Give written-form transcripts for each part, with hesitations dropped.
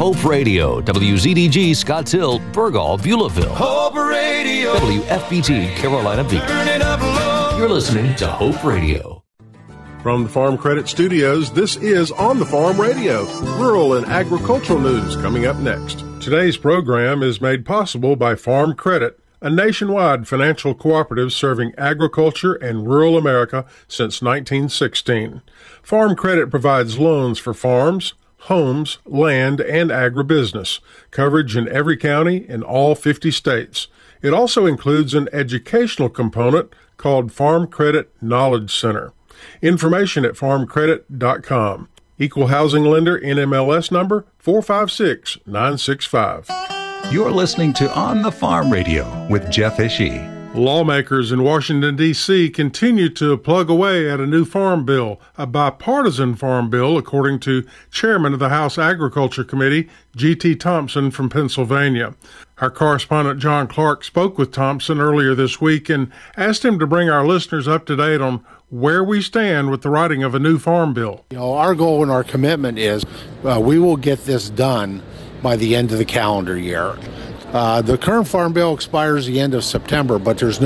Hope Radio, WZDG, Scotts Hill, Burgaw, Beulahville. Hope Radio. WFBT, Carolina Beach. Turn it up low. You're listening to Hope Radio. From the Farm Credit Studios, this is On the Farm Radio, rural and agricultural news coming up next. Today's program is made possible by Farm Credit, a nationwide financial cooperative serving agriculture and rural America since 1916. Farm Credit provides loans for farms, homes, land, and agribusiness, coverage in every county in all 50 states. It also includes an educational component called Farm Credit Knowledge Center. Information at farmcredit.com. Equal housing lender, NMLS number 456965. You're listening to On the Farm Radio with Jeff Ishii. Lawmakers in Washington, D.C. continue to plug away at a new farm bill, a bipartisan farm bill, according to Chairman of the House Agriculture Committee, G.T. Thompson from Pennsylvania. Our correspondent John Clark spoke with Thompson earlier this week and asked him to bring our listeners up to date on where we stand with the writing of a new farm bill. Our goal and our commitment is we will get this done by the end of the calendar year. The current farm bill expires the end of September, but because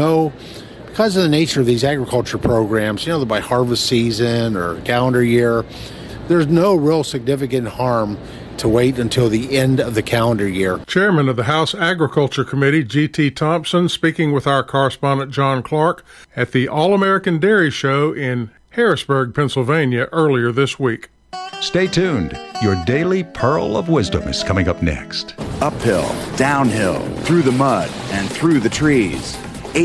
of the nature of these agriculture programs, they're by harvest season or calendar year, there's no real significant harm to wait until the end of the calendar year. Chairman of the House Agriculture Committee, G.T. Thompson, speaking with our correspondent John Clark at the All-American Dairy Show in Harrisburg, Pennsylvania, earlier this week. Stay tuned. Your daily pearl of wisdom is coming up next. Uphill, downhill, through the mud, and through the trees.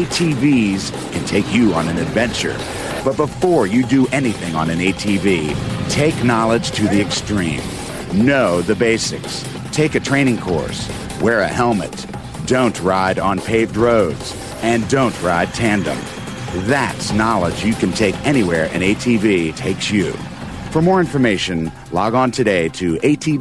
ATVs can take you on an adventure. But before you do anything on an ATV, take knowledge to the extreme. Know the basics. Take a training course. Wear a helmet. Don't ride on paved roads. And don't ride tandem. That's knowledge you can take anywhere an ATV takes you. For more information, log on today to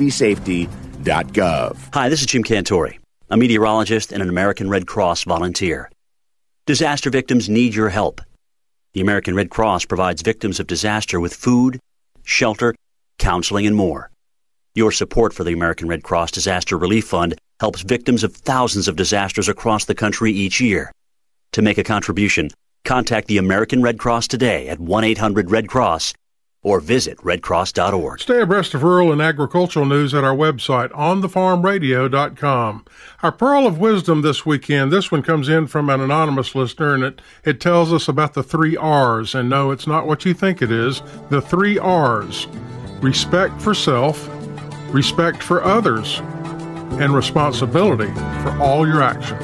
atvsafety.gov. Hi, this is Jim Cantori, a meteorologist and an American Red Cross volunteer. Disaster victims need your help. The American Red Cross provides victims of disaster with food, shelter, counseling, and more. Your support for the American Red Cross Disaster Relief Fund helps victims of thousands of disasters across the country each year. To make a contribution, contact the American Red Cross today at 1-800-RED-CROSS or visit redcross.org. Stay abreast of rural and agricultural news at our website, onthefarmradio.com. Our Pearl of Wisdom this weekend, this one comes in from an anonymous listener, and it tells us about the 3 R's. And no, it's not what you think it is. The 3 R's. Respect for self, respect for others, and responsibility for all your actions.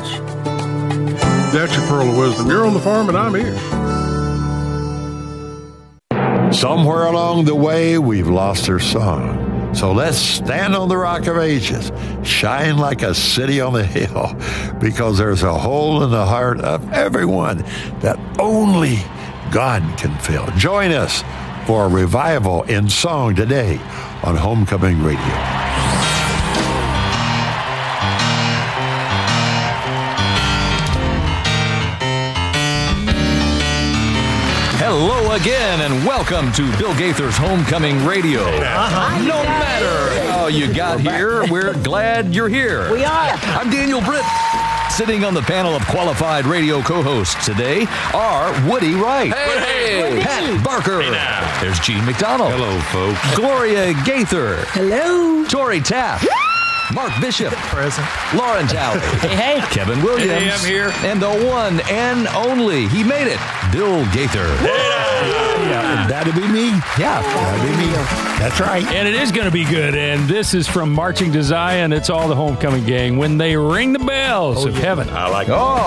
That's your Pearl of Wisdom. You're on the farm, and I'm Ish. Somewhere along the way, we've lost our song. So let's stand on the Rock of Ages, shine like a city on the hill, because there's a hole in the heart of everyone that only God can fill. Join us for a revival in song today on Homecoming Radio. Hello again, and welcome to Bill Gaither's Homecoming Radio. No matter how you got here, we're glad you're here. We are. I'm Daniel Britt. Sitting on the panel of qualified radio co-hosts today are Woody Wright. Hey. Pat Barker. Hey now. There's Gene McDonald. Hello, folks. Gloria Gaither. Hello. Tori Taft. Mark Bishop. Present. Lauren Talley. Hey. Kevin Williams. Hey, I'm here. And the one and only, he made it, Bill Gaither. Yeah, that'd be me. Yeah. That'd be me. That's right. And it is going to be good. And this is from Marching to Zion. It's all the Homecoming Gang when they ring the bells of heaven. I like it. Oh.